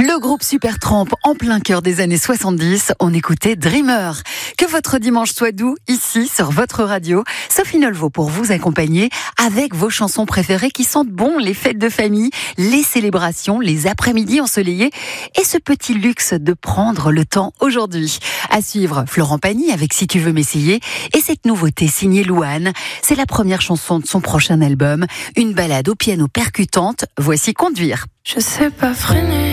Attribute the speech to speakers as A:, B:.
A: Le groupe Supertramp en plein cœur des années 70, on écoutait Dreamer. Que votre dimanche soit doux ici sur votre radio. Sophie Nolvaud pour vous accompagner avec vos chansons préférées qui sentent bon les fêtes de famille, les célébrations, les après-midi ensoleillés et ce petit luxe de prendre le temps aujourd'hui. À suivre Florent Pagny avec Si tu veux m'essayer et cette nouveauté signée Louane. C'est la première chanson de son prochain album, une ballade au piano percutante. Voici Conduire.
B: Je sais pas freiner.